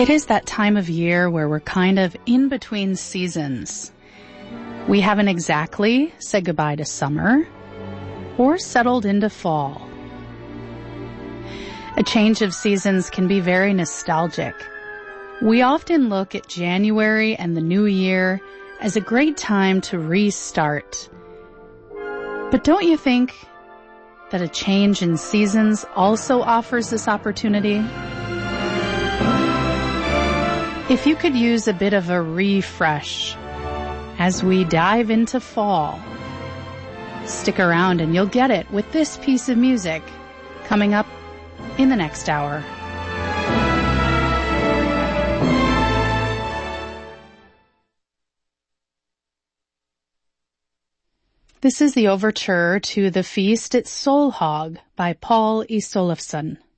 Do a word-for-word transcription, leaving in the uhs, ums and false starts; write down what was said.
It is that time of year where we're kind of in between seasons. We haven't exactly said goodbye to summer or settled into fall. A change of seasons can be very nostalgic. We often look at January and the new year as a great time to restart. But don't you think that a change in seasons also offers this opportunity? If you could use a bit of a refresh as we dive into fall, stick around and you'll get it with this piece of music coming up in the next hour. This is the overture to The Feast at Solhaug by Paul E. Solefsson.